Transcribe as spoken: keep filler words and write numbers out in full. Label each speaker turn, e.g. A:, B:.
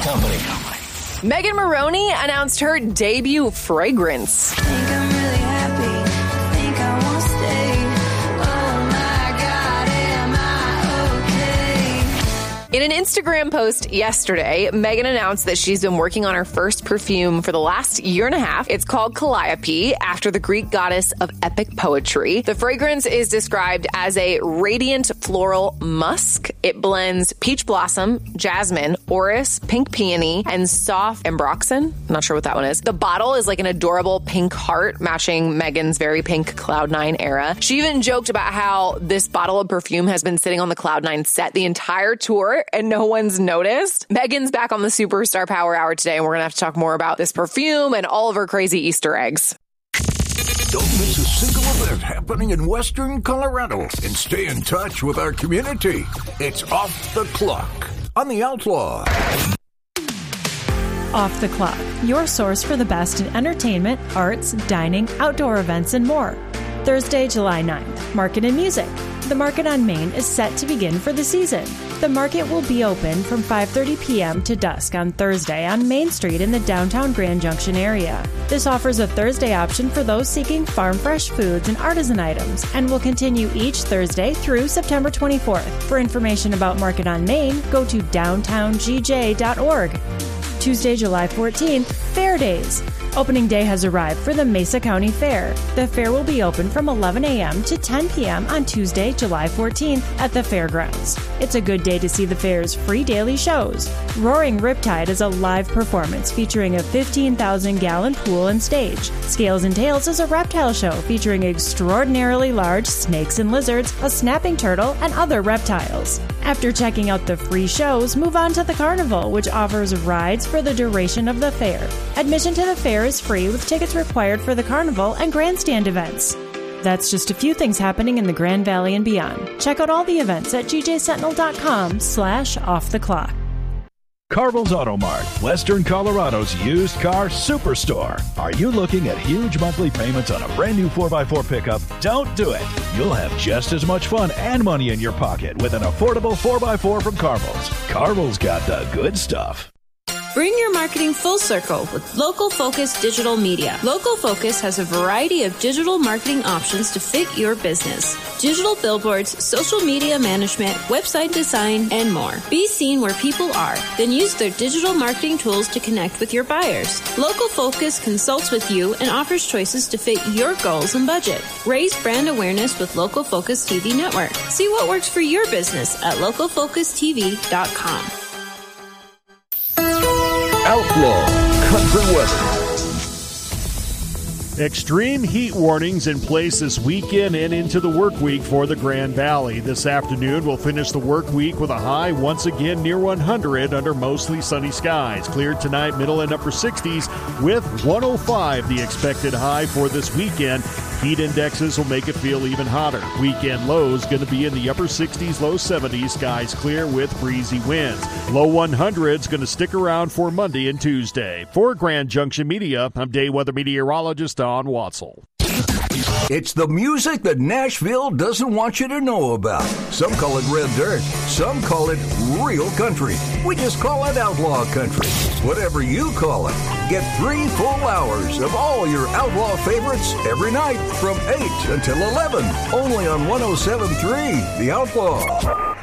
A: Company.
B: Megan Moroney announced her debut fragrance.
C: Think I'm really happy. Think I want to stay. Oh my God, am I okay?
B: In an Instagram post yesterday, Megan announced that she's been working on her first perfume for the last year and a half. It's called Calliope, after the Greek goddess of epic poetry. The fragrance is described as a radiant floral musk. It blends peach blossom, jasmine, orris, pink peony, and soft ambroxan. I'm not sure what that one is. The bottle is like an adorable pink heart, matching Megan's very pink Cloud nine era. She even joked about how this bottle of perfume has been sitting on the Cloud nine set the entire tour and no one's noticed. Megan's back on the Superstar Power Hour today, and we're going to have to talk more about this perfume and all of her crazy Easter eggs.
D: Don't miss a single event happening in Western Colorado and stay in touch with our community. It's Off the Clock on The Outlaw.
E: Off the Clock, your source for the best in entertainment, arts, dining, outdoor events, and more. Thursday, July ninth, Market and Music. The Market on Main is set to begin for the season. The market will be open from five thirty p.m. to dusk on Thursday on Main Street in the downtown Grand Junction area. This offers a Thursday option for those seeking farm fresh foods and artisan items and will continue each Thursday through September twenty-fourth. For information about Market on Main, go to downtown g j dot org. Tuesday, July fourteenth, Fair Days. Opening day has arrived for the Mesa County Fair. The fair will be open from eleven a.m. to ten p.m. on Tuesday, July fourteenth at the fairgrounds. It's a good day to see the fair's free daily shows. Roaring Riptide is a live performance featuring a fifteen thousand gallon pool and stage. Scales and Tales is a reptile show featuring extraordinarily large snakes and lizards, a snapping turtle, and other reptiles. After checking out the free shows, move on to the Carnival, which offers rides for the duration of the fair. Admission to the fair is free with tickets required for the Carnival and grandstand events. That's just a few things happening in the Grand Valley and beyond. Check out all the events at g j sentinel dot com slash off the clock.
F: Carvel's Auto Mart, Western Colorado's used car superstore. Are you looking at huge monthly payments on a brand new four by four pickup? Don't do it. You'll have just as much fun and money in your pocket with an affordable four by four from Carvel's. Carvel's got the good stuff.
G: Bring your marketing full circle with Local Focus Digital Media. Local Focus has a variety of digital marketing options to fit your business. Digital billboards, social media management, website design, and more. Be seen where people are, then use their digital marketing tools to connect with your buyers. Local Focus consults with you and offers choices to fit your goals and budget. Raise brand awareness with Local Focus T V Network. See what works for your business at local focus t v dot com.
D: Outlaw Country Weather.
H: Extreme heat warnings in place this weekend and into the work week for the Grand Valley. This afternoon, we'll finish the work week with a high once again near one hundred under mostly sunny skies. Cleared tonight, middle and upper sixties with one oh five the expected high for this weekend. Heat indexes will make it feel even hotter. Weekend lows going to be in the upper sixties, low seventies. Skies clear with breezy winds. Low one hundreds going to stick around for Monday and Tuesday. For Grand Junction Media, I'm day weather meteorologist Don Watzel.
D: It's the music that Nashville doesn't want you to know about. Some call it red dirt. Some call it real country. We just call it outlaw country. Whatever you call it. Get three full hours of all your outlaw favorites every night from eight until eleven. Only on one oh seven point three The Outlaw.